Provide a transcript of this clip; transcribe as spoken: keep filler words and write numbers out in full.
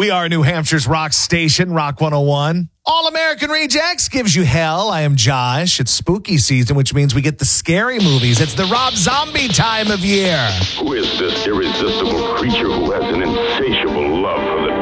We are New Hampshire's rock station, Rock one oh one. All American Rejects gives you hell. I am Josh. It's spooky season, which means we get the scary movies. It's the Rob Zombie time of year. Who is this irresistible creature who has an insatiable love for the